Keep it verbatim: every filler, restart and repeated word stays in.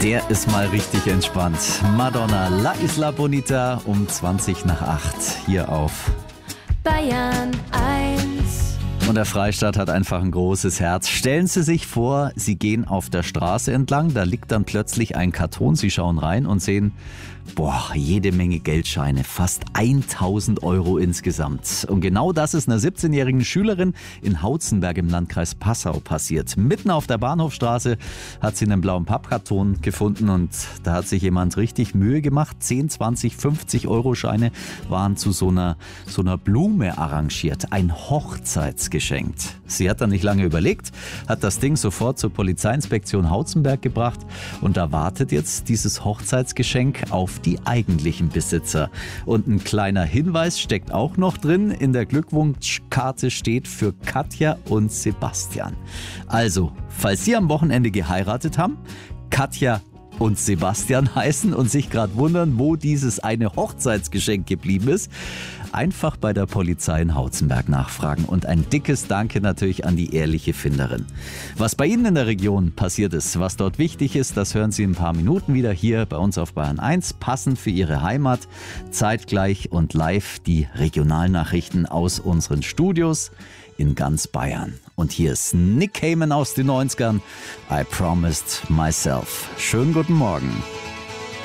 Der ist mal richtig entspannt. Madonna, La Isla Bonita um zwanzig nach acht hier auf Bayern eins. Und der Freistaat hat einfach ein großes Herz. Stellen Sie sich vor, Sie gehen auf der Straße entlang, da liegt dann plötzlich ein Karton, Sie schauen rein und sehen, boah, jede Menge Geldscheine, fast tausend Euro insgesamt. Und genau das ist einer siebzehnjährigen Schülerin in Hautzenberg im Landkreis Passau passiert. Mitten auf der Bahnhofstraße hat sie einen blauen Pappkarton gefunden und da hat sich jemand richtig Mühe gemacht. zehn, zwanzig, fünfzig Euro Scheine waren zu so einer, so einer Blume arrangiert. Ein Hochzeitsgeschenk. Sie hat dann nicht lange überlegt, hat das Ding sofort zur Polizeiinspektion Hautzenberg gebracht und da wartet jetzt dieses Hochzeitsgeschenk auf die eigentlichen Besitzer. Und ein kleiner Hinweis steckt auch noch drin. In der Glückwunschkarte steht für Katja und Sebastian. Also, falls Sie am Wochenende geheiratet haben, Katja und Sebastian heißen und sich gerade wundern, wo dieses eine Hochzeitsgeschenk geblieben ist, einfach bei der Polizei in Hautzenberg nachfragen. Und ein dickes Danke natürlich an die ehrliche Finderin. Was bei Ihnen in der Region passiert ist, was dort wichtig ist, das hören Sie in ein paar Minuten wieder hier bei uns auf Bayern eins. Passend für Ihre Heimat, zeitgleich und live die Regionalnachrichten aus unseren Studios in ganz Bayern. Und hier ist Nick Cayman aus den neunzigern. I promised myself. Schönen guten Morgen.